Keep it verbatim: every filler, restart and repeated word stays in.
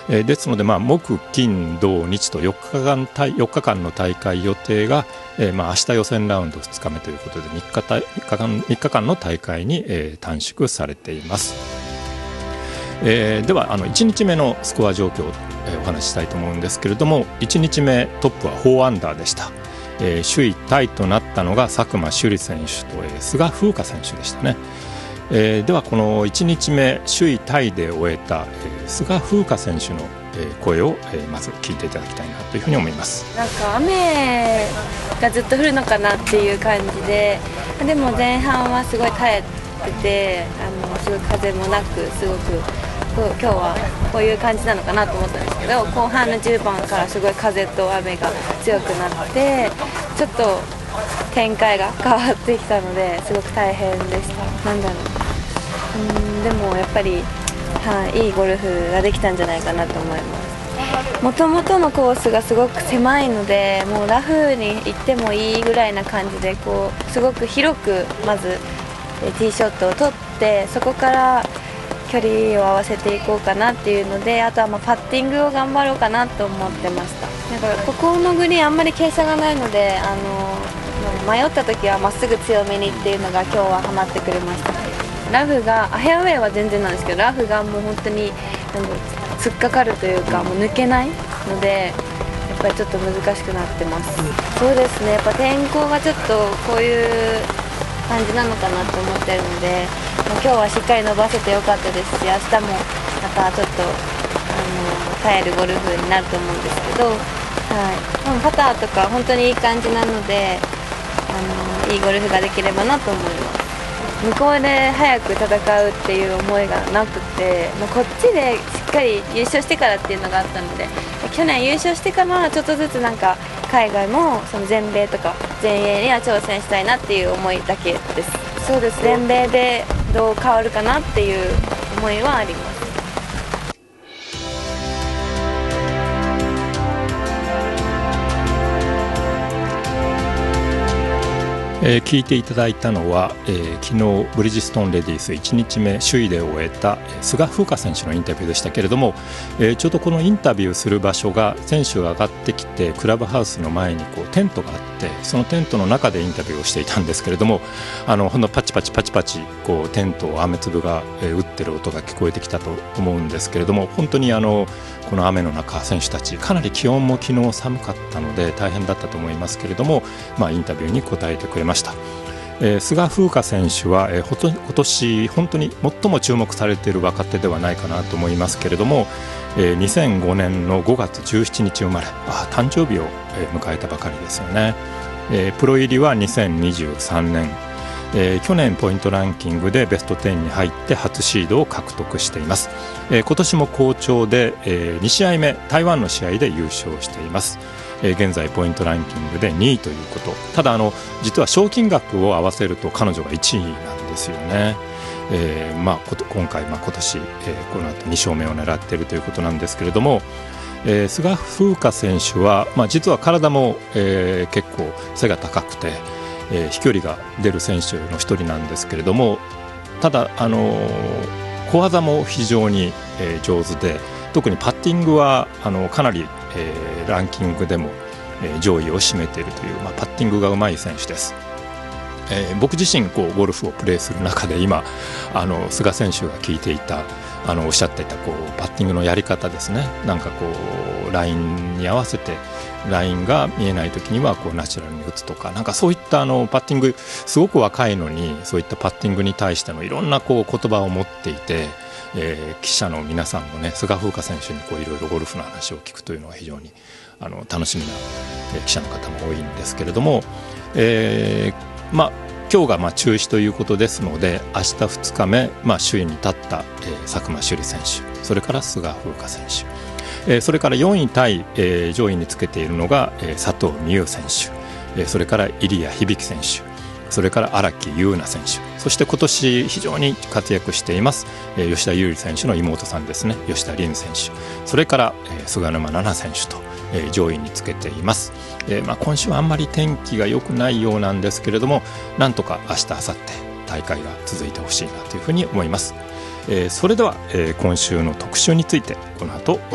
えー、ですので、まあ、木金土日とよっかかん、よっかかんの大会予定が、えーまあ、明日予選ラウンドふつかめということでみっかたみっかかん、みっかかんの大会に、えー、短縮されています。えー、ではあのいちにちめのスコア状況を、えー、お話ししたいと思うんですけれども、いちにちめトップはよんアンダーでした。えー、首位タイとなったのが佐久間朱莉選手と、えー、菅風花選手でしたね。えー、ではこのいちにちめ首位タイで終えた、えー、菅風花選手の、えー、声を、えー、まず聞いていただきたいなというふうに思います。 なんか雨がずっと降るのかなっていう感じで、でも前半はすごい耐えてて、あのすごい風もなくすごく今日はこういう感じなのかなと思ったんですけど、後半のじゅうばんからすごい風と雨が強くなってちょっと展開が変わってきたのですごく大変でした。なんだろう、うーんでもやっぱり、はい、いいゴルフができたんじゃないかなと思います。もともとのコースがすごく狭いので、もうラフに行ってもいいぐらいな感じで、こうすごく広くまずティーショットを取って、そこから距離を合わせていこうかなっていうので、あとはまあパッティングを頑張ろうかなと思ってました。だからここのグリーンあんまり傾斜がないので、あの迷った時はまっすぐ強めにっていうのが今日はハマってくれました。ラフがフェアウェイは全然なんですけど、ラフがもう本当に突っかかるというか、もう抜けないのでやっぱりちょっと難しくなってます。そうですね、やっぱ天候がちょっとこういう感じなのかなと思ってるので、今日はしっかり伸ばせてよかったですし、明日もまたちょっとあの耐えるゴルフになると思うんですけど、はい、でもパターとか本当にいい感じなので、あのいいゴルフができればなと思います。向こうで早く戦うっていう思いがなくて、もうこっちでしっかり優勝してからっていうのがあったので、去年優勝してからちょっとずつなんか海外もその全米とか全英には挑戦したいなっていう思いだけです。そうです、全米でどう変わるかなっていう思いはあります。 えー、聞いていただいたのは、えー、昨日ブリヂストンレディースいちにちめ首位で終えた菅風花選手のインタビューでしたけれども、えー、ちょうどこのインタビューする場所が選手が上がってきてクラブハウスの前にこうテントがあって、そのテントの中でインタビューをしていたんですけれども、あのほんのパチパチパチパチこうテントを雨粒が、えー、打ってる音が聞こえてきたと思うんですけれども、本当にあのこの雨の中選手たちかなり気温も昨日寒かったので大変だったと思いますけれども、まあ、インタビューに答えてくれました。えー、菅風花選手は、えー、ほと今年本当に最も注目されている若手ではないかなと思いますけれども、えー、にせんごねんのごがつじゅうしちにち生まれ、あ誕生日を、えー、迎えたばかりですよね。えー、プロ入りはにせんにじゅうさんねん、えー、去年ポイントランキングでベストじゅうに入って初シードを獲得しています。えー、今年も好調で、えー、にしあいめ台湾の試合で優勝しています。えー、現在ポイントランキングでにいということ。ただあの実は賞金額を合わせると彼女がいちいなんですよね。えーまあ、今回、まあ、今年、えー、この後に勝目を狙っているということなんですけれども、えー、菅風花選手は、まあ、実は体も、えー、結構背が高くて、えー、飛距離が出る選手の一人なんですけれども、ただ、あのー、小技も非常に、えー、上手で、特にパッティングはあのかなり、えー、ランキングでも、えー、上位を占めているという、まあ、パッティングがうまい選手です。えー、僕自身こうゴルフをプレーする中で今あの菅選手が聞いていたあのおっしゃっていたこうパッティングのやり方ですね。なんかこうラインに合わせてラインが見えない時にはこうナチュラルに打つとか、なんかそういったあのパッティング、すごく若いのにそういったパッティングに対してのいろんなこう言葉を持っていて、えー、記者の皆さんもね菅風花選手にこういろいろゴルフの話を聞くというのは非常にあの楽しみな、えー、記者の方も多いんですけれども、えー、まあ今日がまあ中止ということですので、明日ふつかめ、まあ、首位に立った、えー、佐久間朱莉選手、それから菅風花選手、えー、それからよんいタイ、えー、上位につけているのが、えー、佐藤美優選手、えー、それから入谷響選手、それから荒木優奈選手、そして今年非常に活躍しています、えー、吉田優利選手の妹さんですね、吉田鈴選手、それから、えー、菅沼菜々選手と、えー、上位につけています。えーまあ、今週はあんまり天気が良くないようなんですけれども、なんとか明日明後日大会が続いてほしいなというふうに思います。えー、それでは、えー、今週の特集についてこの後